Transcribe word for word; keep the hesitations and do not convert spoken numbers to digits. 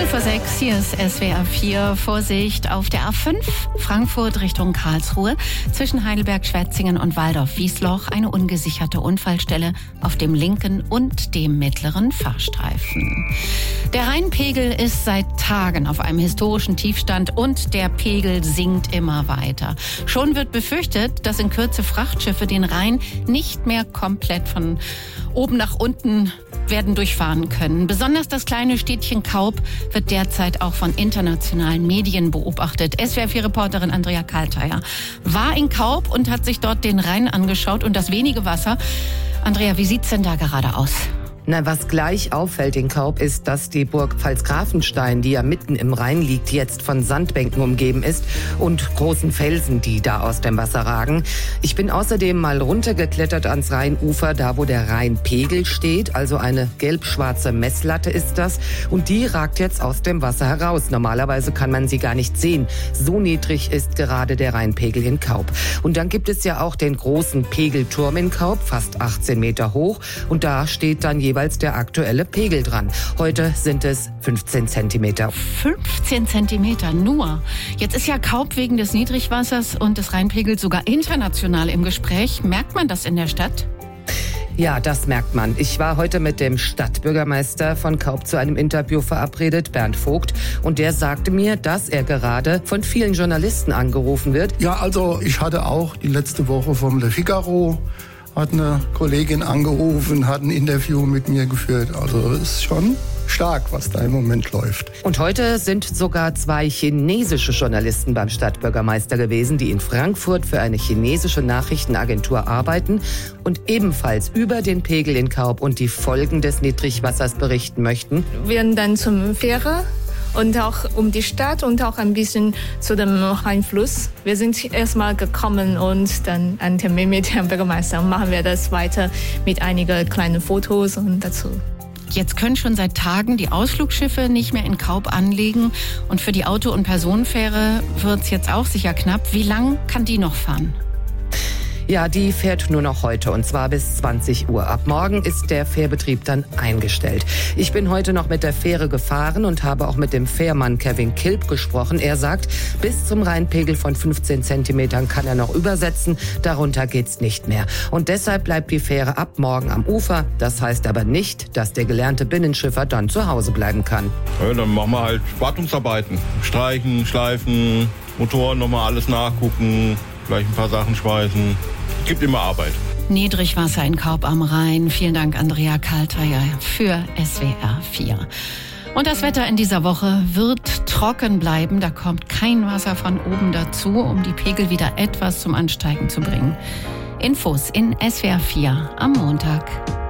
Viertel vor sechs, hier ist S W R vier. Vorsicht auf der A fünf, Frankfurt Richtung Karlsruhe. Zwischen Heidelberg-Schwetzingen und Waldorf-Wiesloch eine ungesicherte Unfallstelle auf dem linken und dem mittleren Fahrstreifen. Der Rheinpegel ist seit Tagen auf einem historischen Tiefstand und der Pegel sinkt immer weiter. Schon wird befürchtet, dass in Kürze Frachtschiffe den Rhein nicht mehr komplett von oben nach unten werden durchfahren können. Besonders das kleine Städtchen Kaup wird derzeit auch von internationalen Medien beobachtet. S W R vier-Reporterin Andrea Kalteier war in Kaup und hat sich dort den Rhein angeschaut und das wenige Wasser. Andrea, wie sieht's denn da gerade aus? Na, was gleich auffällt in Kaup ist, dass die Burg Pfalzgrafenstein, die ja mitten im Rhein liegt, jetzt von Sandbänken umgeben ist und großen Felsen, die da aus dem Wasser ragen. Ich bin außerdem mal runtergeklettert ans Rheinufer, da wo der Rheinpegel steht, also eine gelb-schwarze Messlatte ist das, und die ragt jetzt aus dem Wasser heraus. Normalerweise kann man sie gar nicht sehen. So niedrig ist gerade der Rheinpegel in Kaup. Und dann gibt es ja auch den großen Pegelturm in Kaup, fast achtzehn Meter hoch, und da steht dann jeweils der aktuelle Pegel dran. Heute sind es fünfzehn Zentimeter. fünfzehn Zentimeter nur. Jetzt ist ja Kaup wegen des Niedrigwassers und des Rheinpegels sogar international im Gespräch. Merkt man das in der Stadt? Ja, das merkt man. Ich war heute mit dem Stadtbürgermeister von Kaup zu einem Interview verabredet, Bernd Vogt, und der sagte mir, dass er gerade von vielen Journalisten angerufen wird. Ja, also ich hatte auch die letzte Woche vom Le Figaro hat eine Kollegin angerufen, hat ein Interview mit mir geführt. Also es ist schon stark, was da im Moment läuft. Und heute sind sogar zwei chinesische Journalisten beim Stadtbürgermeister gewesen, die in Frankfurt für eine chinesische Nachrichtenagentur arbeiten und ebenfalls über den Pegel in Kaup und die Folgen des Niedrigwassers berichten möchten. Wir werden dann zum Fähre und auch um die Stadt und auch ein bisschen zu dem Rheinfluss. Wir sind erstmal gekommen und dann einen Termin mit Herrn Bürgermeister. Machen wir das weiter mit einigen kleinen Fotos und dazu. Jetzt können schon seit Tagen die Ausflugsschiffe nicht mehr in Kaup anlegen. Und für die Auto- und Personenfähre wird's jetzt auch sicher knapp. Wie lang kann die noch fahren? Ja, die fährt nur noch heute, und zwar bis zwanzig Uhr. Ab morgen ist der Fährbetrieb dann eingestellt. Ich bin heute noch mit der Fähre gefahren und habe auch mit dem Fährmann Kevin Kilp gesprochen. Er sagt, bis zum Rheinpegel von fünfzehn Zentimetern kann er noch übersetzen. Darunter geht's nicht mehr. Und deshalb bleibt die Fähre ab morgen am Ufer. Das heißt aber nicht, dass der gelernte Binnenschiffer dann zu Hause bleiben kann. Ja, dann machen wir halt Wartungsarbeiten. Streichen, schleifen, Motoren nochmal alles nachgucken, vielleicht ein paar Sachen schweißen. Gibt immer Arbeit. Niedrigwasser in Kaup am Rhein. Vielen Dank, Andrea Kalteier, für S W R vier. Und das Wetter in dieser Woche wird trocken bleiben. Da kommt kein Wasser von oben dazu, um die Pegel wieder etwas zum Ansteigen zu bringen. Infos in S W R vier am Montag.